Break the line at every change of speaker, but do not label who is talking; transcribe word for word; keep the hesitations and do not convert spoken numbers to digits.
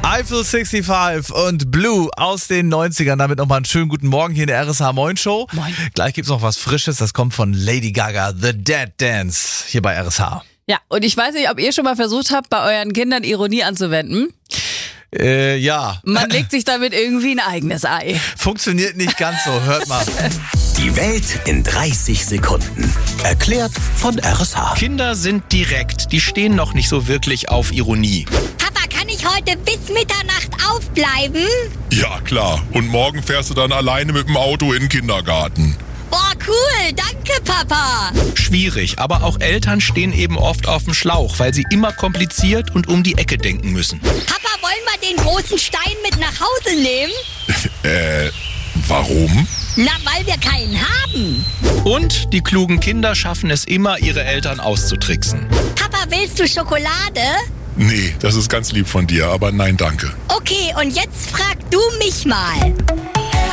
Eiffel sechsundsiebzig und Blue aus den neunzigern. Damit nochmal einen schönen guten Morgen hier in der R S H Moin Show.
Moin.
Gleich gibt's noch was Frisches, das kommt von Lady Gaga, The Dead Dance, hier bei R S H.
Ja, und ich weiß nicht, ob ihr schon mal versucht habt, bei euren Kindern Ironie anzuwenden.
Äh, ja.
Man legt sich damit irgendwie ein eigenes Ei.
Funktioniert nicht ganz so, hört mal.
Die Welt in dreißig Sekunden. Erklärt von R S H.
Kinder sind direkt, die stehen noch nicht so wirklich auf Ironie.
Papa, kann ich heute bis Mitternacht aufbleiben?
Ja, klar. Und morgen fährst du dann alleine mit dem Auto in den Kindergarten.
Boah, cool, danke, Papa.
Schwierig, aber auch Eltern stehen eben oft auf dem Schlauch, weil sie immer kompliziert und um die Ecke denken müssen.
Papa, wollen wir den großen Stein mit nach Hause nehmen?
Äh, warum?
Na, weil wir keinen haben.
Und die klugen Kinder schaffen es immer, ihre Eltern auszutricksen.
Papa, willst du Schokolade?
Nee, das ist ganz lieb von dir, aber nein, danke.
Okay, und jetzt frag du mich mal.